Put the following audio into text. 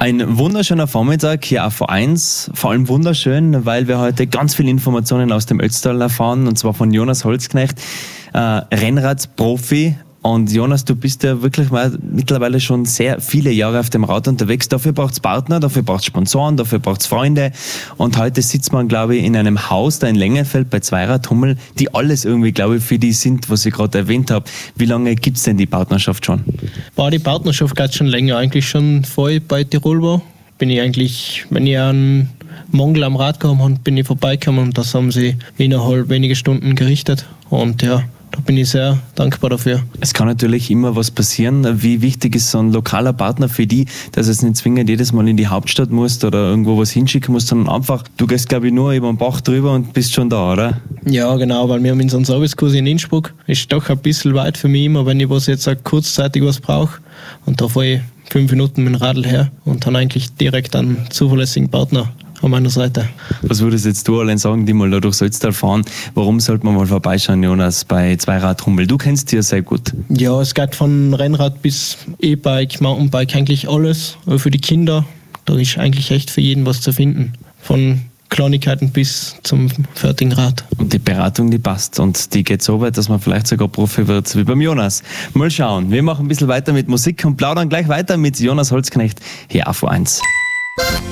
Ein wunderschöner Vormittag hier auf V1, vor allem wunderschön, weil wir heute ganz viele Informationen aus dem Ötztal erfahren, und zwar von Jonas Holzknecht, Rennradprofi. Und Jonas, du bist ja wirklich mal mittlerweile schon sehr viele Jahre auf dem Rad unterwegs. Dafür braucht's Partner, dafür braucht's Sponsoren, dafür braucht's Freunde. Und heute sitzt man, glaube ich, in einem Haus da in Längenfeld bei Zweiradhummel, die alles irgendwie, glaube ich, für die sind, was ich gerade erwähnt habe. Wie lange gibt's denn die Partnerschaft schon? Die Partnerschaft geht schon länger. Eigentlich schon vor ich bei Tirol war, bin ich eigentlich, wenn ich einen Mangel am Rad gehabt habe, bin ich vorbeigekommen und das haben sie innerhalb weniger Stunden gerichtet. Und ja, da bin ich sehr dankbar dafür. Es kann natürlich immer was passieren. Wie wichtig ist so ein lokaler Partner für die, dass es nicht zwingend jedes Mal in die Hauptstadt musst oder irgendwo was hinschicken musst, sondern einfach, du gehst, glaube ich, nur über den Bach drüber und bist schon da, oder? Ja, genau, weil wir haben unseren Servicekurs in Innsbruck. Ist doch ein bisschen weit für mich immer, wenn ich jetzt auch kurzzeitig was brauche. Und da fahre ich 5 Minuten mit dem Radl her und dann eigentlich direkt einen zuverlässigen Partner an meiner Seite. Was würdest jetzt du allein sagen, die mal da durchs Ötztal fahren? Warum sollte man mal vorbeischauen, Jonas, bei Zweiradhummel? Du kennst die ja sehr gut. Ja, es geht von Rennrad bis E-Bike, Mountainbike, eigentlich alles. Aber für die Kinder, da ist eigentlich echt für jeden was zu finden. Von Kleinigkeiten bis zum fertigen Rad. Und die Beratung, die passt. Und die geht so weit, dass man vielleicht sogar Profi wird, wie beim Jonas. Mal schauen. Wir machen ein bisschen weiter mit Musik und plaudern gleich weiter mit Jonas Holzknecht hier auf V1.